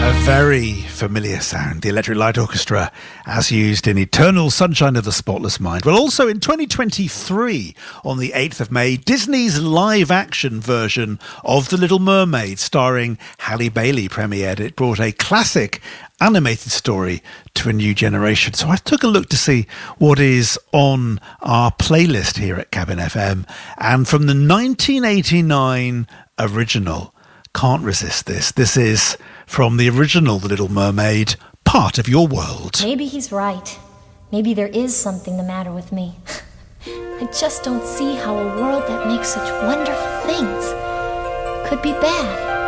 A very familiar sound, the Electric Light Orchestra, as used in Eternal Sunshine of the Spotless Mind. Well, also in 2023, on the 8th of May, Disney's live-action version of The Little Mermaid, starring Halle Bailey, premiered. It brought a classic animated story to a new generation. So I took a look to see what is on our playlist here at Cabin FM. And from the 1989 original, can't resist this. This is from the original The Little Mermaid, Part of Your World. Maybe he's right. Maybe there is something the matter with me. I just don't see how a world that makes such wonderful things could be bad.